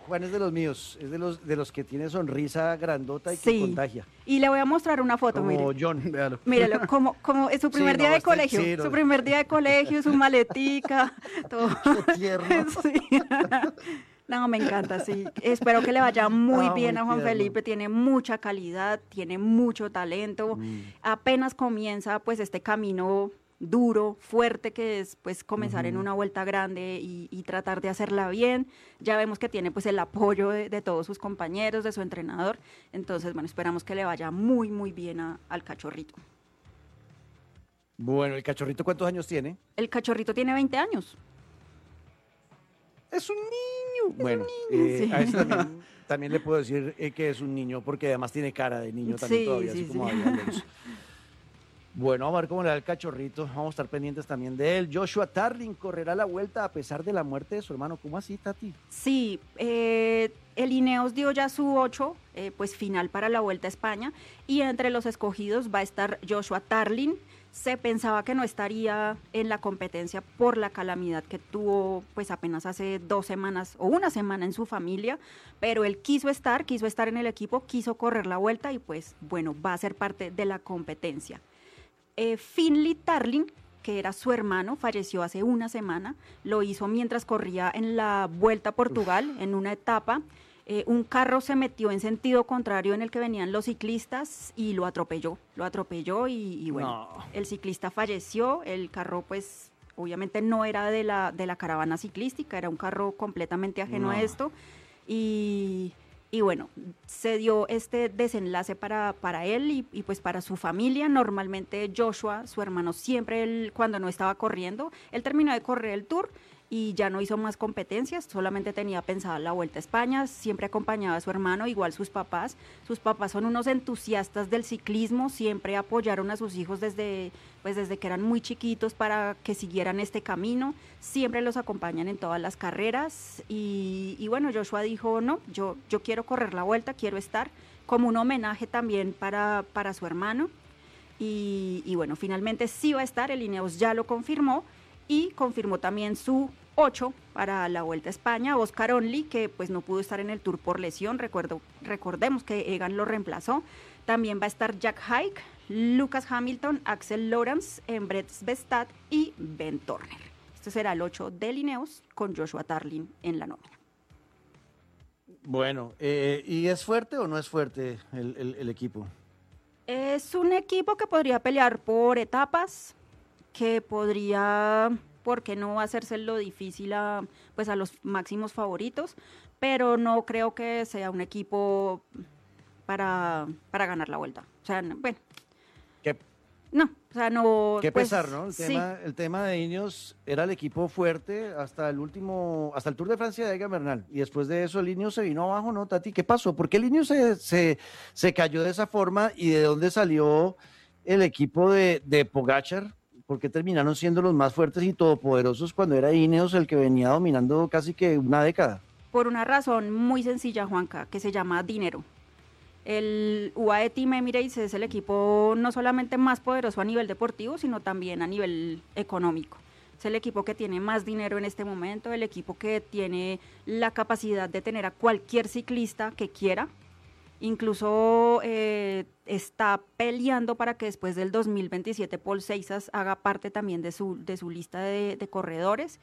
Juan es de los míos, es de los que tiene sonrisa grandota y que Sí. contagia. Y le voy a mostrar una foto, Como mire. John, véalo. Mírelo, como es su primer Sí, día no, de este- colegio, sí, no. su primer día de colegio, su maletica, todo. Qué tierno. Sí. No, me encanta, sí. Espero que le vaya muy Ah, bien muy a Juan tierno. Felipe, tiene mucha calidad, tiene mucho talento. Apenas comienza pues este camino duro, fuerte que es pues comenzar en una vuelta grande y tratar de hacerla bien. Ya vemos que tiene pues el apoyo de todos sus compañeros, de su entrenador. Entonces, bueno, esperamos que le vaya muy, muy bien al cachorrito. Bueno, ¿el cachorrito cuántos años tiene? El cachorrito tiene 20 años. Es un niño. Bueno, sí. a ese también le puedo decir que es un niño, porque además tiene cara de niño también Sí, todavía, sí, así como sí. David Alonso. Bueno, vamos a ver cómo le da el cachorrito. Vamos a estar pendientes también de él. Joshua Tarling correrá la vuelta a pesar de la muerte de su hermano. ¿Cómo así, Tati? Sí, el Ineos dio ya su 8, pues final para la Vuelta a España, y entre los escogidos va a estar Joshua Tarling. Se pensaba que no estaría en la competencia por la calamidad que tuvo pues apenas hace 2 semanas o una semana en su familia, pero él quiso estar en el equipo, quiso correr la vuelta y pues bueno, va a ser parte de la competencia. Finley Tarling, que era su hermano, falleció hace una semana, lo hizo mientras corría en la Vuelta a Portugal, en una etapa. Un carro se metió en sentido contrario en el que venían los ciclistas y lo atropelló y bueno, No. el ciclista falleció, el carro pues obviamente no era de la caravana ciclística, era un carro completamente ajeno a No. esto y bueno, se dio este desenlace para él y pues para su familia. Normalmente Joshua, su hermano, siempre cuando no estaba corriendo, él terminó de correr el Tour y ya no hizo más competencias, solamente tenía pensada la Vuelta a España, siempre acompañaba a su hermano, igual sus papás. Sus papás son unos entusiastas del ciclismo, siempre apoyaron a sus hijos desde que eran muy chiquitos para que siguieran este camino, siempre los acompañan en todas las carreras y bueno, Joshua dijo, no, yo quiero correr la vuelta, quiero estar, como un homenaje también para su hermano y bueno, finalmente sí va a estar, el Ineos ya lo confirmó y confirmó también su 8 para la Vuelta a España. Oscar Onley, que pues no pudo estar en el Tour por lesión, recordemos que Egan lo reemplazó. También va a estar Jack Haig, Lucas Hamilton, Axel Lawrence, Brett Bestad y Ben Turner. Este será el 8 de Ineos con Joshua Tarling en la nómina. Bueno, ¿y es fuerte o no es fuerte el equipo? Es un equipo que podría pelear por etapas, que podría, ¿por qué no hacérselo difícil pues a los máximos favoritos? Pero no creo que sea un equipo para ganar la vuelta. O sea, bueno, Qué, no, o sea, no. qué pues, pesar, ¿no? Sí, El tema de Ineos era el equipo fuerte hasta el Tour de Francia de Egan Bernal. Y después de eso el Ineos se vino abajo, ¿no, Tati? ¿Qué pasó? ¿Por qué el Ineos se cayó de esa forma? ¿Y de dónde salió el equipo de Pogačar? ¿Por qué terminaron siendo los más fuertes y todopoderosos cuando era Ineos el que venía dominando casi que una década? por una razón muy sencilla, Juanca, que se llama dinero. El UAE Team Emirates es el equipo no solamente más poderoso a nivel deportivo, sino también a nivel económico. Es el equipo que tiene más dinero en este momento, el equipo que tiene la capacidad de tener a cualquier ciclista que quiera. Incluso está peleando para que después del 2027 Paul Seixas haga parte también de su lista de corredores.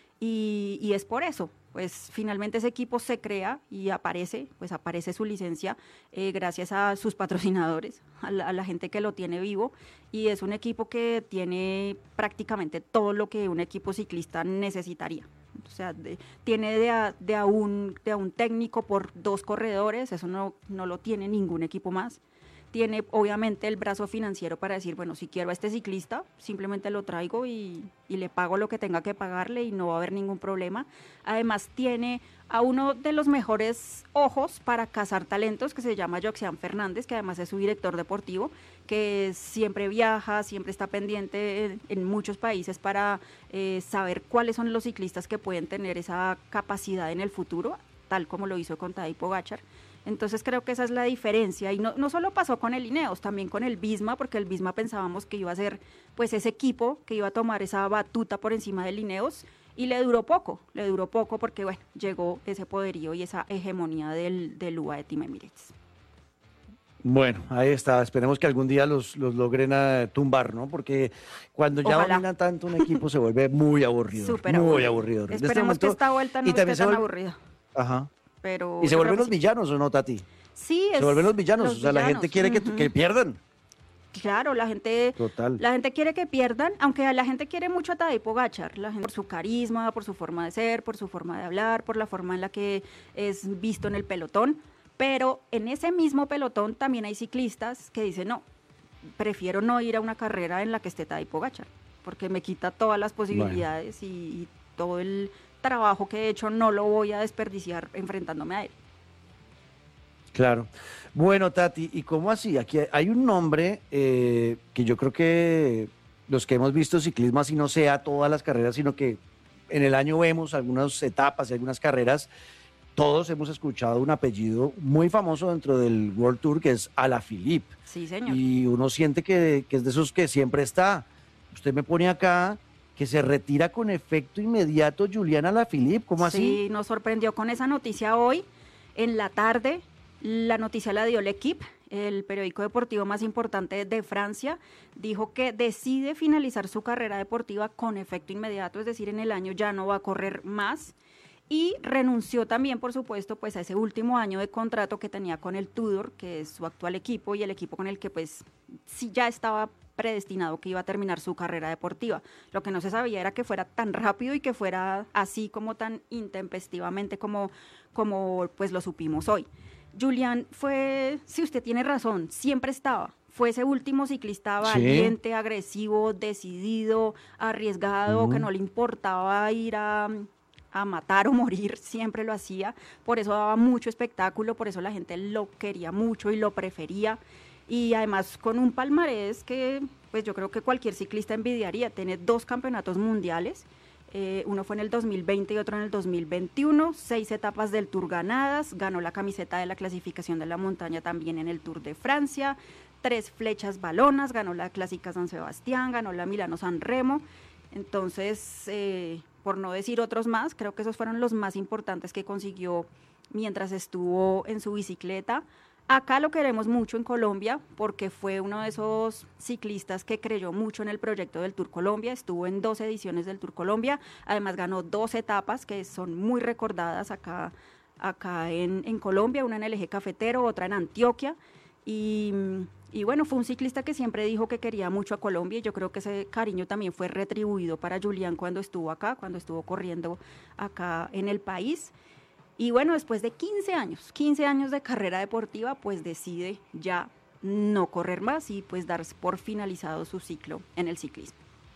Y es por eso, pues finalmente ese equipo se crea y aparece su licencia gracias a sus patrocinadores, a la gente que lo tiene vivo, y es un equipo que tiene prácticamente todo lo que un equipo ciclista necesitaría. O sea, tiene de a un técnico por 2 corredores, eso no lo tiene ningún equipo más. Tiene obviamente el brazo financiero para decir, bueno, si quiero a este ciclista, simplemente lo traigo y le pago lo que tenga que pagarle y no va a haber ningún problema. Además tiene a uno de los mejores ojos para cazar talentos, que se llama Joxian Fernández, que además es su director deportivo, que siempre viaja, siempre está pendiente en muchos países para saber cuáles son los ciclistas que pueden tener esa capacidad en el futuro, tal como lo hizo con Tadej Pogačar. Entonces creo que esa es la diferencia y no solo pasó con el Ineos, también con el Visma, porque el Visma pensábamos que iba a ser pues ese equipo que iba a tomar esa batuta por encima del Ineos y le duró poco porque, bueno, llegó ese poderío y esa hegemonía del UAE Team Emirates. Bueno, ahí está. Esperemos que algún día los logren tumbar, ¿no? Porque cuando ya dominan tanto un equipo se vuelve muy aburrido. Muy aburrido. Esperemos que esta vuelta no esté tan aburrida. Ajá. Pero ¿y se vuelven los villanos o no, Tati? Sí. Se vuelven los villanos. O sea, la gente quiere que pierdan. Claro, la gente quiere que pierdan, aunque la gente quiere mucho a Tadej Pogačar, la gente por su carisma, por su forma de ser, por su forma de hablar, por la forma en la que es visto en el pelotón. Pero en ese mismo pelotón también hay ciclistas que dicen, no, prefiero no ir a una carrera en la que esté Tadej Pogačar, porque me quita todas las posibilidades y todo el trabajo que he hecho no lo voy a desperdiciar enfrentándome a él. Claro. Bueno, Tati, ¿y cómo así? Aquí hay un nombre que yo creo que los que hemos visto ciclismo, así no sea todas las carreras, sino que en el año vemos algunas etapas y algunas carreras. Todos hemos escuchado un apellido muy famoso dentro del World Tour, que es Alaphilippe. Sí, señor. Y uno siente que es de esos que siempre está. Usted me pone acá que se retira con efecto inmediato Julian Alaphilippe. ¿Cómo así? Sí, nos sorprendió con esa noticia hoy. En la tarde, la noticia la dio L'Équipe, el periódico deportivo más importante de Francia. Dijo que decide finalizar su carrera deportiva con efecto inmediato, es decir, en el año ya no va a correr más. Y renunció también, por supuesto, pues a ese último año de contrato que tenía con el Tudor, que es su actual equipo y el equipo con el que pues sí ya estaba predestinado que iba a terminar su carrera deportiva. Lo que no se sabía era que fuera tan rápido y que fuera así como tan intempestivamente como pues lo supimos hoy. Julian fue, si usted tiene razón, siempre estaba. Fue ese último ciclista valiente, agresivo, decidido, arriesgado, que no le importaba ir a matar o morir, siempre lo hacía, por eso daba mucho espectáculo, por eso la gente lo quería mucho y lo prefería, y además con un palmarés que pues yo creo que cualquier ciclista envidiaría. Tiene 2 campeonatos mundiales, uno fue en el 2020 y otro en el 2021, 6 etapas del Tour ganadas, ganó la camiseta de la clasificación de la montaña también en el Tour de Francia, 3 flechas balonas, ganó la Clásica San Sebastián, ganó la Milano-San Remo. Entonces, por no decir otros más, creo que esos fueron los más importantes que consiguió mientras estuvo en su bicicleta. Acá lo queremos mucho en Colombia porque fue uno de esos ciclistas que creyó mucho en el proyecto del Tour Colombia, estuvo en 2 ediciones del Tour Colombia, además ganó 2 etapas que son muy recordadas acá en Colombia, una en el Eje Cafetero, otra en Antioquia, y bueno, fue un ciclista que siempre dijo que quería mucho a Colombia y yo creo que ese cariño también fue retribuido para Julian cuando estuvo acá, cuando estuvo corriendo acá en el país. Y bueno, después de 15 años de carrera deportiva, pues decide ya no correr más y pues dar por finalizado su ciclo en el ciclismo.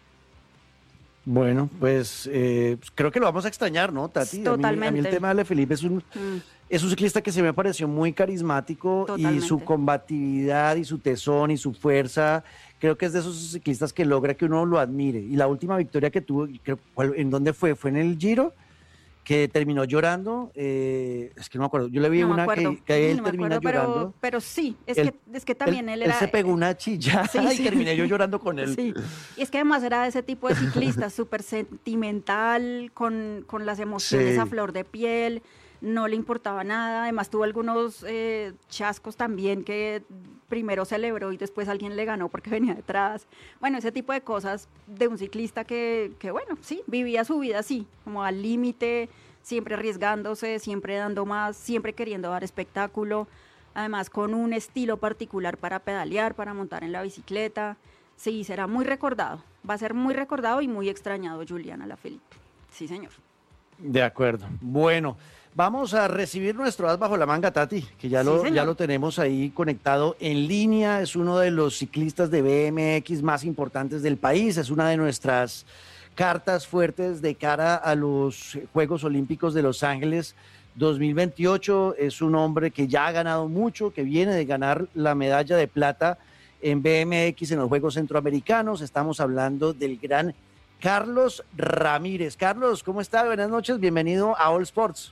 Bueno, pues creo que lo vamos a extrañar, ¿no, Tati? Totalmente. A mí el tema de Alaphilippe es un ciclista que se me pareció muy carismático. Totalmente. Y su combatividad y su tesón y su fuerza, creo que es de esos ciclistas que logra que uno lo admire. Y la última victoria que tuvo, ¿en dónde fue? ¿Fue en el Giro? Que terminó llorando, es que no me acuerdo, yo le vi una que él termina llorando. Pero sí, es que también él era... Él se pegó una chilla y terminé yo llorando con él. Sí, y es que además era de ese tipo de ciclista, súper sentimental, con las emociones a flor de piel, no le importaba nada, además tuvo algunos chascos también que primero celebró y después alguien le ganó porque venía detrás. Bueno, ese tipo de cosas de un ciclista que bueno, sí, vivía su vida así, como al límite, siempre arriesgándose, siempre dando más, siempre queriendo dar espectáculo, además con un estilo particular para pedalear, para montar en la bicicleta. Sí, será muy recordado, va a ser muy recordado y muy extrañado Julian Alaphilippe. Sí, señor. De acuerdo. Bueno, vamos a recibir nuestro as bajo la manga, Tati, que ya lo tenemos ahí conectado en línea. Es uno de los ciclistas de BMX más importantes del país. Es una de nuestras cartas fuertes de cara a los Juegos Olímpicos de Los Ángeles 2028. Es un hombre que ya ha ganado mucho, que viene de ganar la medalla de plata en BMX en los Juegos Centroamericanos. Estamos hablando del gran Carlos Ramírez. Carlos, ¿cómo está? Buenas noches, bienvenido a All Sports.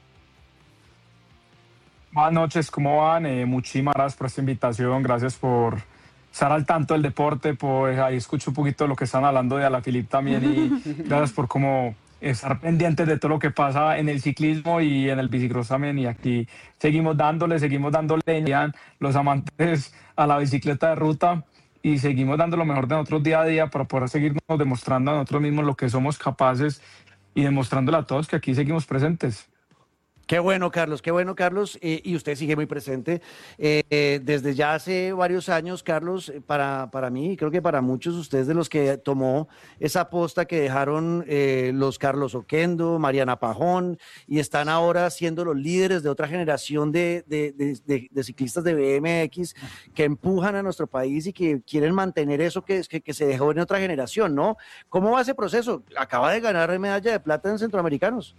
Buenas noches, ¿cómo van? Muchísimas gracias por esta invitación, gracias por estar al tanto del deporte, ahí escucho un poquito lo que están hablando de Alaphilippe también y gracias por como estar pendientes de todo lo que pasa en el ciclismo y en el bicicross también. Y aquí seguimos dándole leña los amantes a la bicicleta de ruta y seguimos dando lo mejor de nosotros día a día para poder seguirnos demostrando a nosotros mismos lo que somos capaces y demostrándole a todos que aquí seguimos presentes. Qué bueno, Carlos, qué bueno, Carlos. Y usted sigue muy presente. Desde ya hace varios años, Carlos, para mí, y creo que para muchos, usted es de los que tomó esa posta que dejaron los Carlos Oquendo, Mariana Pajón, y están ahora siendo los líderes de otra generación de ciclistas de BMX que empujan a nuestro país y que quieren mantener eso que se dejó en otra generación, ¿no? ¿Cómo va ese proceso? Acaba de ganar medalla de plata en Centroamericanos.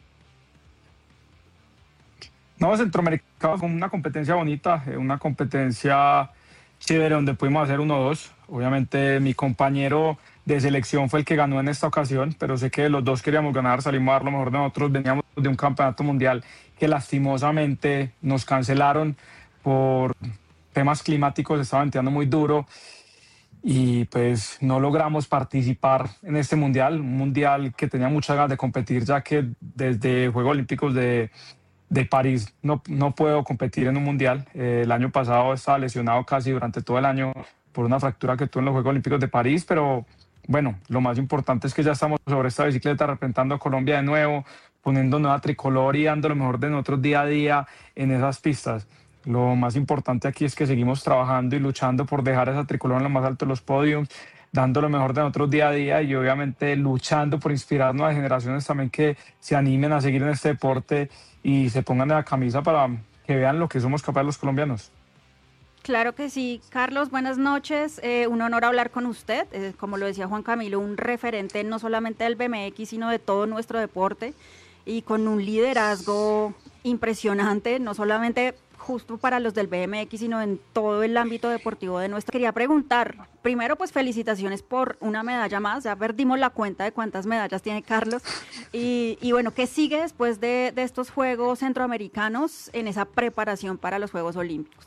No, Centroamericano fue una competencia bonita, una competencia chévere donde pudimos hacer 1-2. Obviamente mi compañero de selección fue el que ganó en esta ocasión, pero sé que los dos queríamos ganar, salimos a dar lo mejor de nosotros, veníamos de un campeonato mundial que lastimosamente nos cancelaron por temas climáticos, estaba venteando muy duro y pues no logramos participar en este mundial, un mundial que tenía muchas ganas de competir ya que desde Juegos Olímpicos de París no puedo competir en un mundial. El año pasado estaba lesionado casi durante todo el año por una fractura que tuve en los Juegos Olímpicos de París, pero bueno, lo más importante es que ya estamos sobre esta bicicleta representando a Colombia de nuevo, poniendo nueva tricolor y dando lo mejor de nosotros día a día en esas pistas. Lo más importante aquí es que seguimos trabajando y luchando por dejar esa tricolor en lo más alto de los podios, dando lo mejor de nosotros día a día y obviamente luchando por inspirar nuevas generaciones también que se animen a seguir en este deporte y se pongan en la camisa para que vean lo que somos capaces los colombianos. Claro que sí. Carlos, buenas noches. Un honor hablar con usted. Como lo decía Juan Camilo, un referente no solamente del BMX, sino de todo nuestro deporte y con un liderazgo impresionante, no solamente justo para los del BMX, sino en todo el ámbito deportivo de nuestra. Quería preguntar, primero pues felicitaciones por una medalla más, ya perdimos la cuenta de cuántas medallas tiene Carlos, y bueno, ¿qué sigue después de estos Juegos Centroamericanos en esa preparación para los Juegos Olímpicos?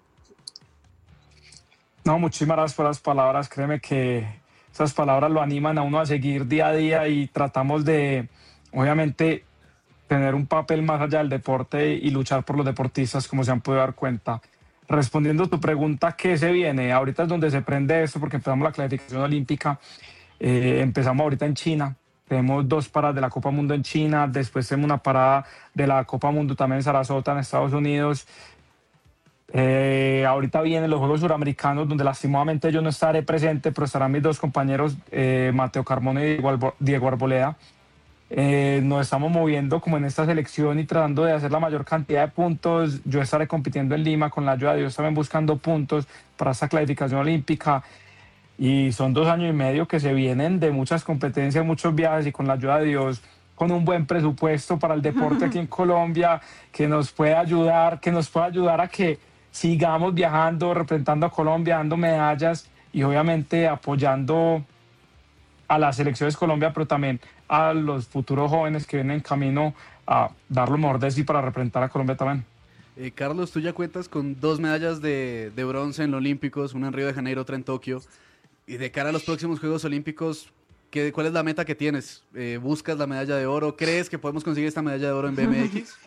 No, muchísimas gracias por las palabras, créeme que esas palabras lo animan a uno a seguir día a día y tratamos de, obviamente, tener un papel más allá del deporte y luchar por los deportistas, como se han podido dar cuenta. Respondiendo a tu pregunta, ¿qué se viene? Ahorita es donde se prende esto porque empezamos la clasificación olímpica, empezamos ahorita en China, tenemos 2 paradas de la Copa Mundo en China, después tenemos una parada de la Copa Mundo también en Sarasota, en Estados Unidos. Ahorita vienen los Juegos Suramericanos, donde lastimosamente yo no estaré presente, pero estarán mis 2 compañeros, Mateo Carmona y Diego Arboleda. Nos estamos moviendo como en esta selección y tratando de hacer la mayor cantidad de puntos. Yo estaré compitiendo en Lima con la ayuda de Dios, también buscando puntos para esta clasificación olímpica. Y son 2 años y medio que se vienen de muchas competencias, muchos viajes y con la ayuda de Dios, con un buen presupuesto para el deporte aquí en Colombia, que nos pueda ayudar a que sigamos viajando, representando a Colombia, dando medallas y obviamente apoyando a las selecciones Colombia, pero también a los futuros jóvenes que vienen en camino a dar lo mejor de sí para representar a Colombia también. Carlos, tú ya cuentas con 2 medallas de bronce en los Olímpicos, una en Río de Janeiro, otra en Tokio. Y de cara a los próximos Juegos Olímpicos, ¿cuál es la meta que tienes? ¿Buscas la medalla de oro? ¿Crees que podemos conseguir esta medalla de oro en BMX?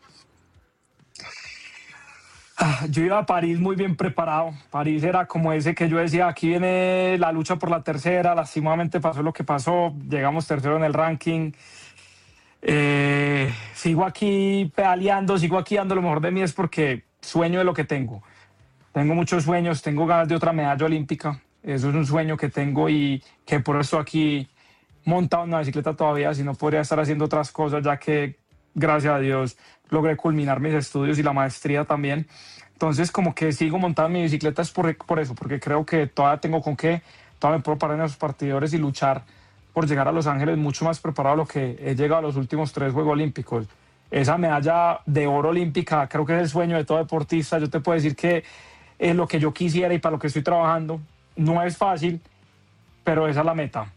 Yo iba a París muy bien preparado. París era como ese que yo decía, aquí viene la lucha por la tercera, lastimosamente pasó lo que pasó, llegamos tercero en el ranking. Sigo aquí pedaleando, sigo aquí dando lo mejor de mí, es porque sueño de lo que tengo. Tengo muchos sueños, tengo ganas de otra medalla olímpica. Eso es un sueño que tengo y que por eso aquí montado en una bicicleta todavía, si no podría estar haciendo otras cosas, ya que gracias a Dios logré culminar mis estudios y la maestría también. Entonces como que sigo montando mi bicicleta es por eso, porque creo que todavía tengo con qué, todavía me puedo parar en esos partidores y luchar por llegar a Los Ángeles mucho más preparado de lo que he llegado a los últimos 3 Juegos Olímpicos. Esa medalla de oro olímpica creo que es el sueño de todo deportista. Yo te puedo decir que es lo que yo quisiera y para lo que estoy trabajando. No es fácil, pero esa es la meta.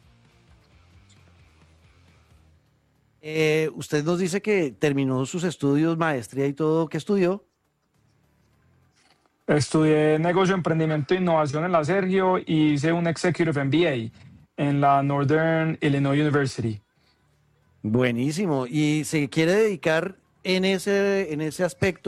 Usted nos dice que terminó sus estudios, maestría y todo. ¿Qué estudió? Estudié negocio, emprendimiento e innovación en la Sergio y hice un Executive MBA en la Northern Illinois University. Buenísimo. Y se quiere dedicar en ese aspecto